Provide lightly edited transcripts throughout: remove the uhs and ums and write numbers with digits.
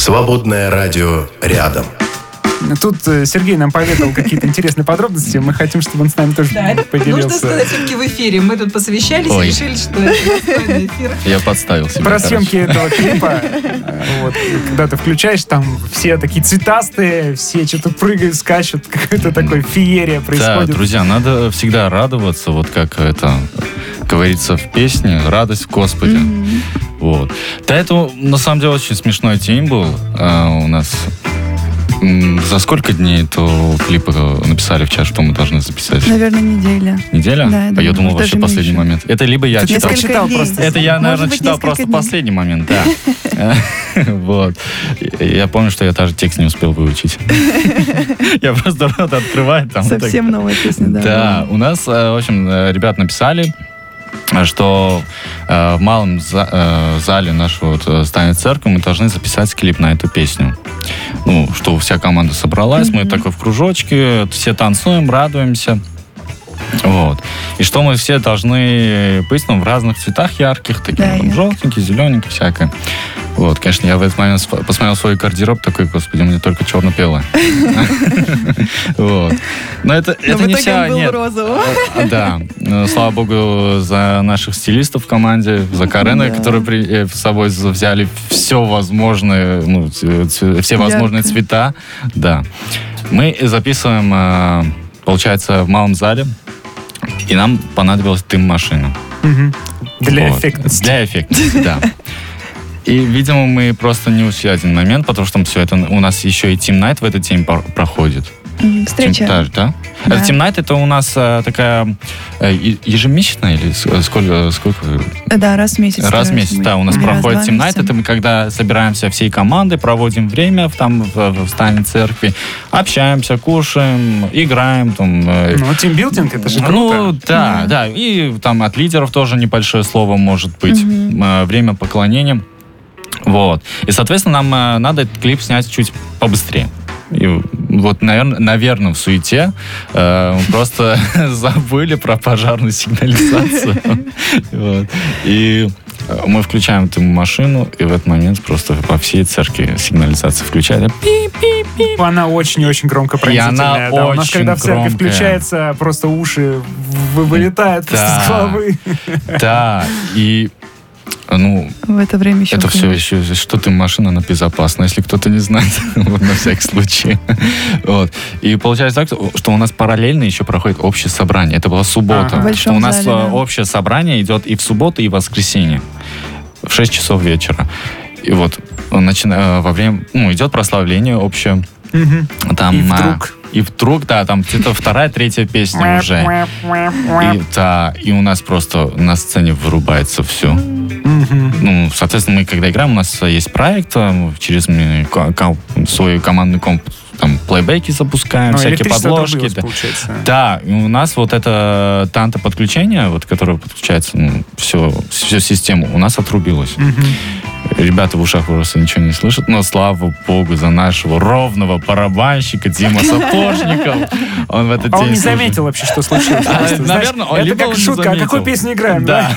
Свободное радио рядом. Тут Сергей нам поведал какие-то интересные подробности. Мы хотим, чтобы он с нами тоже поделился. Нужно сказать все-таки в эфире. Мы тут посовещались и решили, что это достойный эфир. Я подставил себя. Про съемки этого клипа. Когда ты включаешь, там все такие цветастые, все что-то прыгают, скачут. Какая-то такая феерия происходит. Да, друзья, надо всегда радоваться, вот как это говорится в песне, радость в Господе. Вот. До этого, на самом деле, очень смешной день был у нас. За сколько дней этого клипа написали в час, что мы должны записать? Наверное, неделя. Неделя? Да, я думал, вообще последний момент. Это либо я читал просто. Это я, наверное, читал просто последний момент, да. Вот. Я помню, что я даже текст не успел выучить. Я просто рот открываю. Совсем новая песня, да. Да, у нас, в общем, ребят написали, что в малом зале нашего здания церкви мы должны записать клип на эту песню. Ну, что вся команда собралась, мы такой в кружочке, все танцуем, радуемся. Вот. И что мы все должны быть в разных цветах ярких, такие желтенькие, зелененькие, всякое. Вот, конечно, я в этот момент посмотрел свой гардероб, такой, господи, мне только черно-белое. Вот. Но это не вся, нет. Да. Слава богу за наших стилистов в команде, за Карена, которые с собой взяли все возможные, все возможные цвета. Да. Мы записываем, получается, в малом зале, и нам понадобилась дым-машина. Для эффектности. Для эффектности, да. И, видимо, мы просто не учли один момент, потому что все это у нас еще и Team Night в этот день проходит. Встреча. Да? Да. Team Night это у нас такая ежемесячная или сколько? Да, раз в месяц. Раз в месяц, да. У нас проходит Team Night. Это мы когда собираемся всей командой, проводим время в здании церкви, общаемся, кушаем, играем. Тимбилдинг, это же круто. Да. И там от лидеров тоже небольшое слово может быть. Время поклонения. Вот. И, соответственно, нам надо этот клип снять чуть побыстрее. И вот, наверное, в суете просто забыли про пожарную сигнализацию. Вот. И мы включаем эту машину, и в этот момент просто по всей церкви сигнализация включается. Пип-пип-пип. Она очень-очень громко пронзительная. У нас, когда в церкви включается, просто уши вылетают с головы. Да, и в это время еще... Это все еще, что ты машина, она безопасна, если кто-то не знает, на всякий случай. Вот. И получается так, что у нас параллельно еще проходит общее собрание. Это была суббота. Что у нас общее собрание идет и в субботу, и в воскресенье. В 6 часов вечера. И вот во время... идет прославление общее. Там, и вдруг, да, там где-то вторая, третья песня уже. И у нас просто на сцене вырубается все. Соответственно, мы когда играем, у нас есть проект, через свой командный комп, там, плейбеки запускаем, всякие подложки. Да, и у нас вот это танто-подключение, которое подключается всю систему, у нас отрубилось. Ребята в ушах просто ничего не слышат, но слава богу за нашего ровного барабанщика Дима Сапожников. Он в этот день... Он не заметил вообще, что случилось. Наверное, это как шутка, а какую песню играем? Да.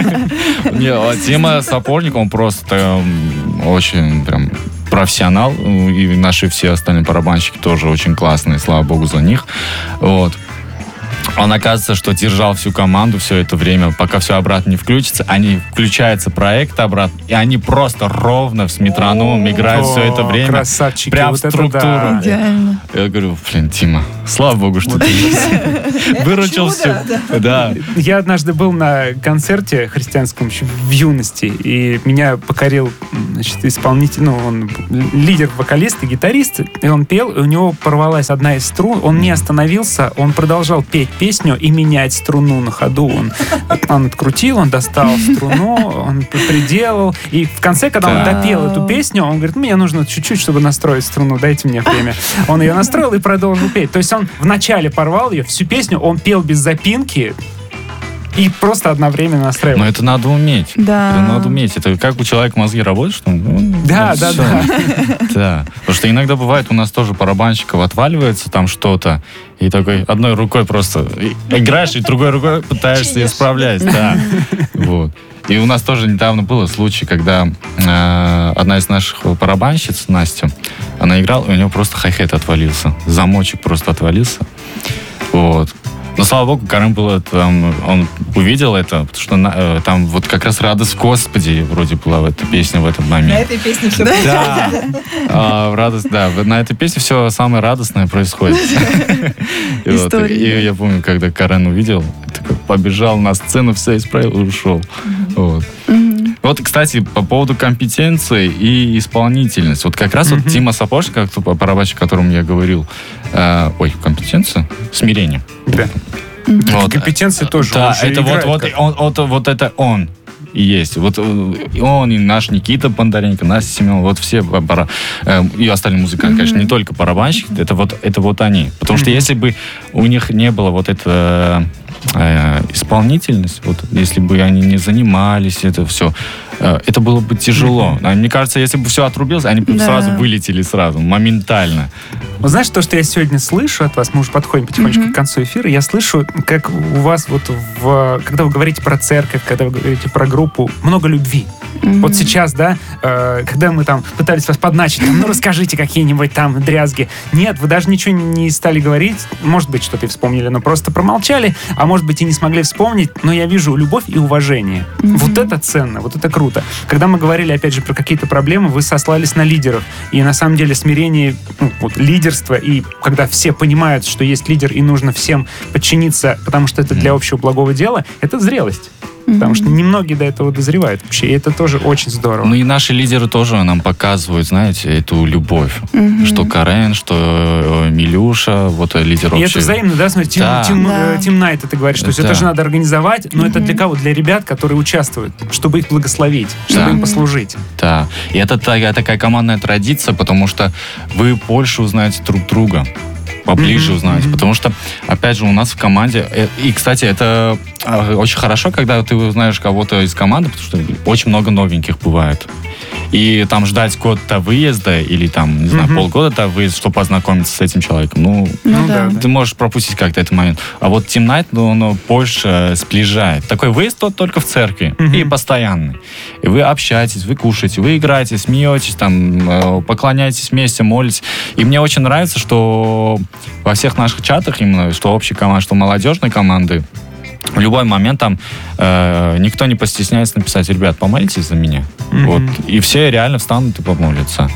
Дима Сапожников, он просто очень прям профессионал, и наши все остальные барабанщики тоже очень классные, слава богу за них. Вот. Он, оказывается, что держал всю команду все это время, пока все обратно не включится. Включается проект обратно, и они просто ровно с метрономом играют все это время. Красавчики. Прям в структуру. Идеально. Я говорю, Дима, слава богу, что ты выручил все. Да. Я однажды был на концерте христианском еще в юности, и меня покорил, исполнитель, он лидер-вокалист и гитарист, и он пел, и у него порвалась одна из струн, он не остановился, он продолжал петь песню и менять струну на ходу. Он открутил, он достал струну, он приделал. И в конце, когда он допел эту песню, он говорит, мне нужно чуть-чуть, чтобы настроить струну, дайте мне время. Он ее настроил и продолжил петь. То есть он вначале порвал ее, всю песню он пел без запинки, и просто одновременно настраивать. Но это надо уметь. Да. Это надо уметь. Это как у человека мозги работают, что Да. Да. Потому что иногда бывает, у нас тоже барабанщиков отваливается там что-то, и такой одной рукой просто играешь, и другой рукой пытаешься исправлять. Да. Вот. И у нас тоже недавно был случай, когда одна из наших барабанщиц, Настя, она играла, и у нее просто хай-хет отвалился. Замочек просто отвалился. Вот. Но, слава богу, Карен было там, он увидел это, потому что там вот как раз «Радость Господи» вроде была в этой песне в этот момент. На этой песне все радость, да. На этой песне все самое радостное происходит. И я помню, когда Карен увидел, побежал на сцену, все исправил и ушел. Вот, кстати, по поводу компетенции и исполнительности. Вот как раз вот Тима Сапожник, барабанщик, о котором я говорил, компетенция? Смирение. Да. Вот. Компетенция тоже. Да, это вот это он и есть. Вот он и наш Никита Бондаренко, Настя Семенова, вот все и остальные музыканты, конечно, не только барабанщики, это вот они. Потому что если бы у них не было вот это исполнительность, вот если бы они не занимались, это все, это было бы тяжело. Мне кажется, если бы все отрубилось, они бы сразу вылетели моментально. Вот знаешь, то, что я сегодня слышу от вас, мы уже подходим потихонечку к концу эфира, я слышу, как у вас вот когда вы говорите про церковь, когда вы говорите про группу, много любви. Вот сейчас, да, когда мы там пытались вас подначить, ну расскажите какие-нибудь там дрязги. Нет, вы даже ничего не стали говорить, может быть, что-то и вспомнили, но просто промолчали, а может быть и не смогли вспомнить, но я вижу любовь и уважение. Вот это ценно, вот это круто. Когда мы говорили, опять же, про какие-то проблемы, вы сослались на лидеров. И на самом деле смирение, лидерство, и когда все понимают, что есть лидер и нужно всем подчиниться, потому что это для общего благого дела, это зрелость. Потому что немногие до этого дозревают вообще. И это тоже очень здорово. Ну и наши лидеры тоже нам показывают, знаете, эту любовь. Что Карен, что Милюша, вот лидер общий. И это взаимно, да? Смотри, Тим Найт, ты говоришь, что это же надо организовать, но это для кого? Для ребят, которые участвуют, чтобы их благословить, чтобы им послужить. Да. И это такая командная традиция, потому что вы больше узнаете друг друга. Поближе узнаете. Потому что, опять же, у нас в команде... И, кстати, это очень хорошо, когда ты узнаешь кого-то из команды, потому что очень много новеньких бывает. И там ждать год-то выезда или там, не знаю, полгода-то выезда, чтобы познакомиться с этим человеком. Ты можешь пропустить как-то этот момент. А вот Team Night, он больше сближает. Такой выезд только в церкви. И постоянный. И вы общаетесь, вы кушаете, вы играете, смеетесь, там, поклоняетесь вместе, молитесь. И мне очень нравится, что во всех наших чатах, именно что общей команды, что молодежной команды, в любой момент там никто не постесняется написать: ребят, помолитесь за меня. Вот. И все реально встанут и помолятся.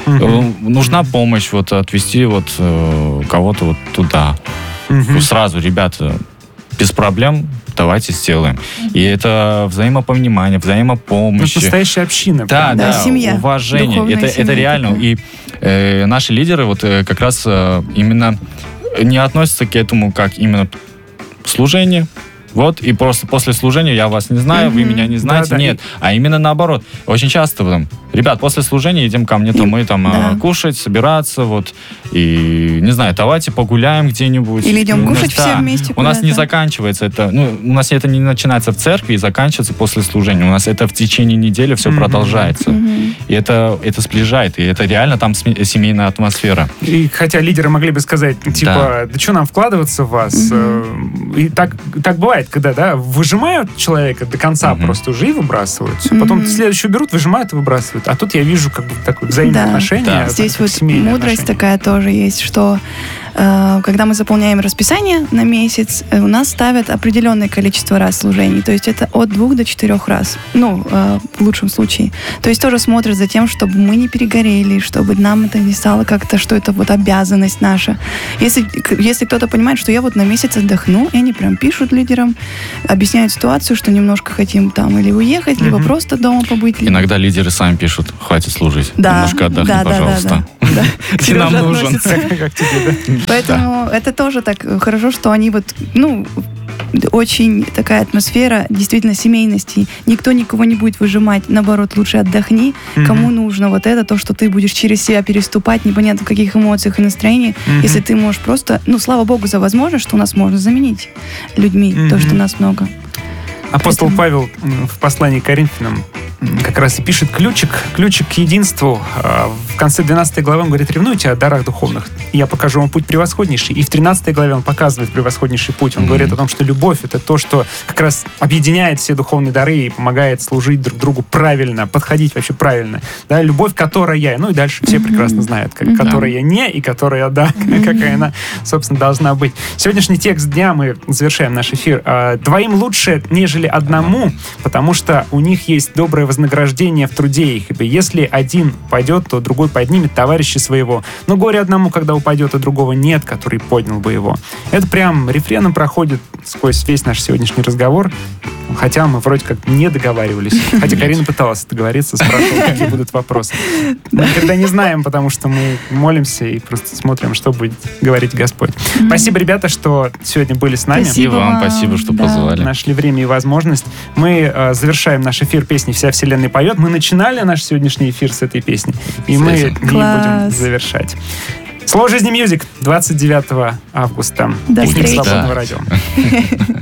Нужна помощь, вот отвести кого-то вот туда. Сразу, ребята, без проблем, давайте сделаем. И это взаимопонимание, взаимопомощь. Настоящая община. Да, семья. Уважение. Это реально. Такая. И наши лидеры вот как раз именно не относятся к этому как именно служение. Вот, и просто после служения я вас не знаю, вы меня не знаете. Нет, а именно наоборот. Очень часто там: ребят, после служения идем ко мне, то мы там кушать, собираться, вот, и, не знаю, давайте погуляем где-нибудь. Или идем кушать все вместе. У нас не заканчивается это, у нас это не начинается в церкви и заканчивается после служения. У нас это в течение недели все продолжается. И это сближает, и это реально там семейная атмосфера. И хотя лидеры могли бы сказать, типа, да что нам вкладываться в вас? И так бывает, когда, выжимают человека до конца просто уже и выбрасывают. Потом следующую берут, выжимают и выбрасывают. А тут я вижу как бы такое взаимное отношение. Да. Здесь вот мудрость такая тоже есть, что когда мы заполняем расписание на месяц, у нас ставят определенное количество раз служений. То есть это от 2 до 4 раз. В лучшем случае. То есть тоже смотрят за тем, чтобы мы не перегорели, чтобы нам это не стало как-то, что это вот обязанность наша. Если кто-то понимает, что я вот на месяц отдохну, и они прям пишут лидерам, объясняют ситуацию, что немножко хотим там или уехать, либо просто дома побыть. Иногда лидеры сами пишут: хватит служить, немножко отдохни, пожалуйста. Ты нам нужен. Поэтому это тоже так хорошо, что они очень такая атмосфера действительно семейности. Никто никого не будет выжимать. Наоборот, лучше отдохни. Кому нужно вот это, то, что ты будешь через себя переступать, непонятно в каких эмоциях и настроениях. Если ты можешь просто... слава Богу за возможность, что у нас можно заменить людьми то, что нас много. Апостол Павел в послании к Коринфянам как раз и пишет ключик к единству. В конце 12 главы он говорит: ревнуйте о дарах духовных, и я покажу вам путь превосходнейший. И в 13 главе он показывает превосходнейший путь. Он говорит о том, что любовь — это то, что как раз объединяет все духовные дары и помогает служить друг другу правильно, подходить вообще правильно. Да, любовь, которая, ну и дальше все прекрасно знают, которая не и которая да, какая она, собственно, должна быть. Сегодняшний текст дня, мы завершаем наш эфир. «Двоим лучше, нежели одному, потому что у них есть доброе вознаграждение в труде их. Ибо если один пойдет, то другой поднимет товарища своего. Но горе одному, когда упадет, а другого нет, который поднял бы его». Это прям рефреном проходит сквозь весь наш сегодняшний разговор. Хотя мы вроде как не договаривались. Хотя Карина пыталась договориться, спрашивала, какие будут вопросы. Мы никогда не знаем, потому что мы молимся и просто смотрим, что будет говорить Господь. Спасибо, ребята, что сегодня были с нами. И вам спасибо, что позвали. Нашли время и возможность. Мы завершаем наш эфир песней «Вся вселенная поет». Мы начинали наш сегодняшний эфир с этой песни. И мы не будем завершать. Slow Жизни Music 29 августа. До встречи. Свободного радио.